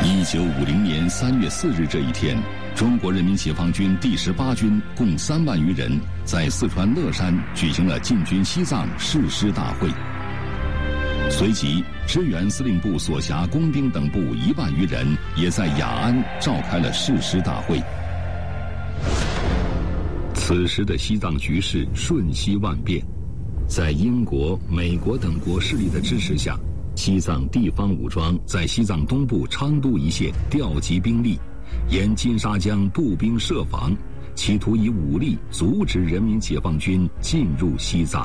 1950年3月4日这一天，中国人民解放军第18军共3万余人在四川乐山举行了进军西藏誓师大会。随即，支援司令部所辖工兵等部1万余人也在雅安召开了誓师大会。此时的西藏局势瞬息万变，在英国、美国等国势力的支持下，西藏地方武装在西藏东部昌都一线调集兵力，沿金沙江步兵设防，企图以武力阻止人民解放军进入西藏。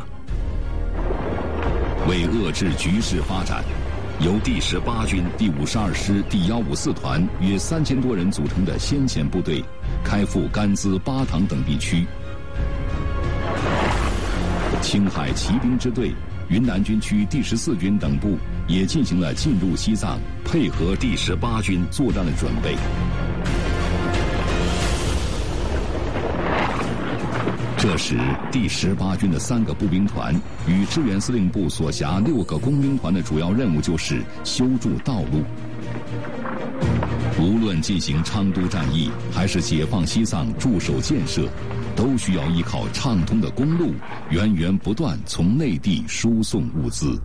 为遏制局势发展，由第18军第52师第154团约3000多人组成的先遣部队，开赴甘孜、巴塘等地区。青海骑兵支队、云南军区第14军等部也进行了进入西藏、配合第18军作战的准备。这时，第18军的3个步兵团与支援司令部所辖6个工兵团的主要任务就是修筑道路。无论进行昌都战役，还是解放西藏驻守建设，都需要依靠畅通的公路，源源不断从内地输送物资。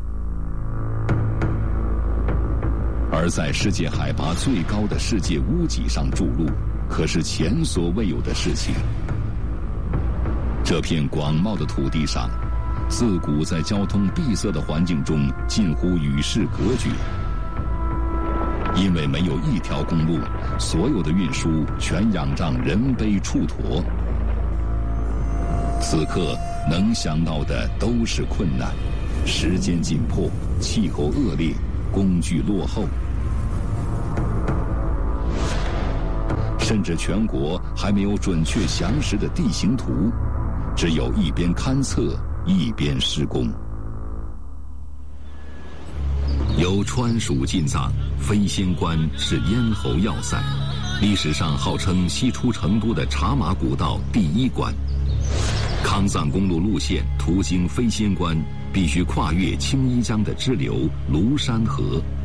而在世界海拔最高的世界屋脊上筑路，可是前所未有的事情。这片广袤的土地上，自古在交通闭塞的环境中近乎与世隔绝。因为没有一条公路，所有的运输全仰仗人背处驮。此刻能想到的都是困难，时间紧迫，气候恶劣，工具落后，甚至全国还没有准确详实的地形图，只有一边勘测一边施工。由川蜀进藏，飞仙关是咽喉要塞，历史上号称西出成都的茶马古道第1关。康藏公路路线途经飞仙关，必须跨越青衣江的支流庐山河。